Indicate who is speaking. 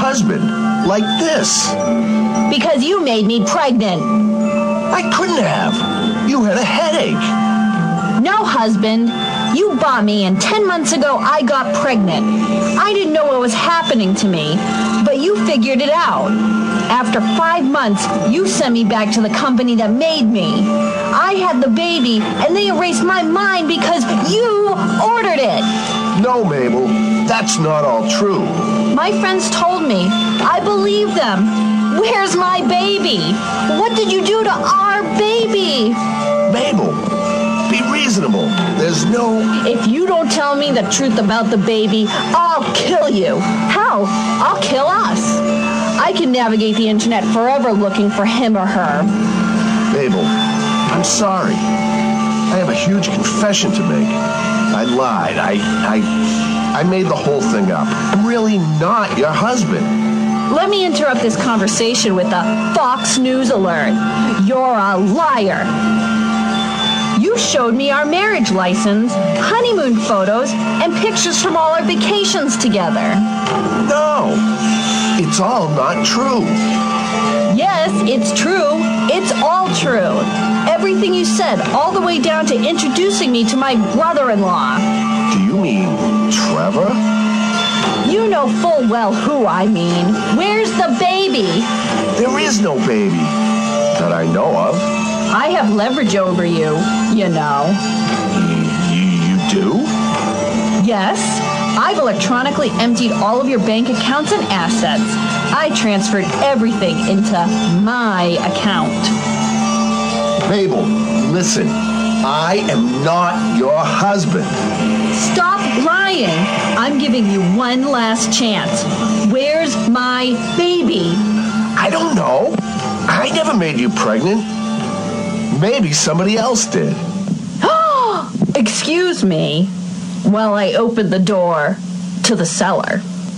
Speaker 1: husband, like this.
Speaker 2: Because you made me pregnant.
Speaker 1: I couldn't have. You had a headache.
Speaker 2: No, husband. You bought me, and 10 months ago I got pregnant. I didn't know what was happening to me, but you figured it out. After 5 months, you sent me back to the company that made me. I had the baby, and they erased my mind because you ordered it.
Speaker 1: No, Mabel, that's not all true.
Speaker 2: My friends told me. I believe them. Where's my baby? What did you do to our baby?
Speaker 1: Mabel, be reasonable. There's no...
Speaker 2: If you don't tell me the truth about the baby, I'll kill you. Hell, I'll kill us. I can navigate the internet forever looking for him or her.
Speaker 1: Mabel, I'm sorry. I have a huge confession to make. I lied. I made the whole thing up. I'm really not your husband.
Speaker 2: Let me interrupt this conversation with a Fox News alert. You're a liar. You showed me our marriage license, honeymoon photos, and pictures from all our vacations together.
Speaker 1: No, it's all not true.
Speaker 2: Yes, it's true. It's all true. Everything you said, all the way down to introducing me to my brother-in-law.
Speaker 1: Do you mean Trevor?
Speaker 2: You know full well who I mean. Where's the baby?
Speaker 1: There is no baby that I know of.
Speaker 2: I have leverage over you, you know.
Speaker 1: You do?
Speaker 2: Yes. I've electronically emptied all of your bank accounts and assets. I transferred everything into my account.
Speaker 1: Mabel, listen. I am not your husband.
Speaker 2: Stop lying. I'm giving you one last chance. Where's my baby?
Speaker 1: I don't know. I never made you pregnant. Maybe somebody else did.
Speaker 2: Excuse me while I opened the door to the cellar.